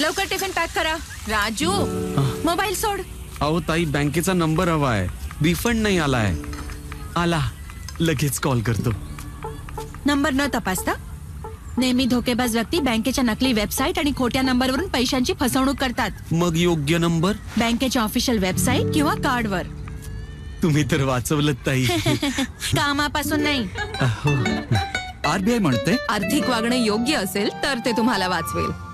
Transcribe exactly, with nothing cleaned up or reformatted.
लवकर tiffin pack करा. Raju mobile सोड. अहो ताई, बँकेचा नंबर हवा आहे. रिफंड नाही आलाय. आला, लगेच कॉल करतो. नंबर न तपासता नेहमी धोकेबाज व्यक्ती बँकेच्या नकली वेबसाईट आणि खोट्या नंबरवरून पैशांची फसवणूक करतात. मग योग्य नंबर बँकेच्या ऑफिशियल वेबसाईट किंवा कार्डवर. तुम्ही तर वाचवलं ताई. कामापासून नाही. आरबीआय म्हणते आर्थिक वागणं योग्य असेल तर ते तुम्हाला वाचवेल.